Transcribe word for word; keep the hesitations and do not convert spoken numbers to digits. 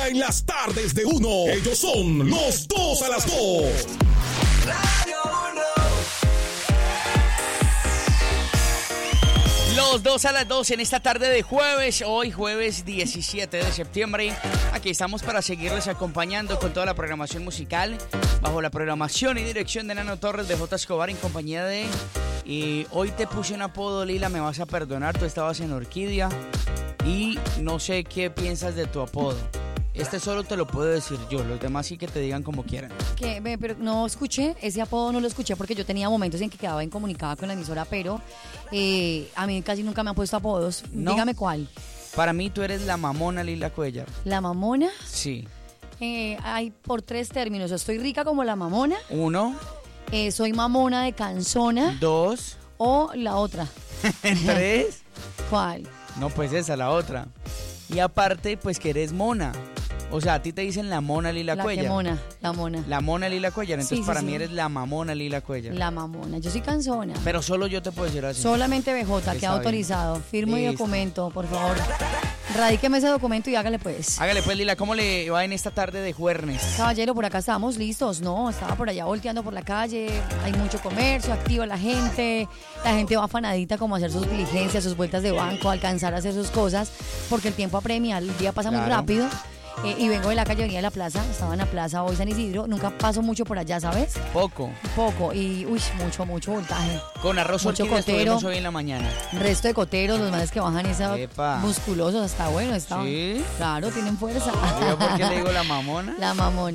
En las tardes de uno, ellos son los dos a las dos. Radio uno. Los dos a las dos en esta tarde de jueves, hoy jueves diecisiete de septiembre. Aquí estamos para seguirles acompañando con toda la programación musical, bajo la programación y dirección de Nano Torres de J. Escobar en compañía de... Y hoy te puse un apodo, Lila, me vas a perdonar, tú estabas en Orquídea y no sé qué piensas de tu apodo. Este solo te lo puedo decir yo, los demás sí que te digan como quieran. Que, pero no escuché, ese apodo no lo escuché porque yo tenía momentos en que quedaba incomunicada con la emisora, pero eh, a mí casi nunca me han puesto apodos. ¿No? Dígame cuál. Para mí tú eres la mamona Lila Cuellar. ¿La mamona? Sí. Eh, hay por tres términos, estoy rica como la mamona. Uno. Eh, soy mamona de canzona. Dos. O la otra. Tres. ¿Cuál? No, pues esa, la otra. Y aparte, pues que eres mona. O sea, a ti te dicen la mona Lila la Cuellar. La mona, la mona. La mona Lila Cuellar. Entonces sí, sí, para sí. mí eres la mamona Lila Cuellar. La mamona. Yo soy canzona. Pero solo yo te puedo decir así. Solamente B J, queda autorizado. Firmo y documento, por favor. Radíqueme ese documento y hágale pues. Hágale pues, Lila. ¿Cómo le va en esta tarde de jueves? Caballero, por acá estamos listos. No, estaba por allá volteando por la calle. Hay mucho comercio, activa la gente. La gente va afanadita como a hacer sus diligencias, sus vueltas de banco, a alcanzar a hacer sus cosas. Porque el tiempo apremia, el día pasa claro. muy rápido. Eh, y vengo de la calle, venía de la plaza, estaba en la plaza hoy San Isidro, nunca paso mucho por allá, ¿sabes? Poco. Poco, y uy, mucho, mucho voltaje. Con arroz mucho cotero hoy en la mañana. Resto de coteros, los manes que bajan esos musculosos, está bueno, está. ¿Sí? Claro, tienen fuerza. ¿Yo por qué le digo la mamona? La mamona.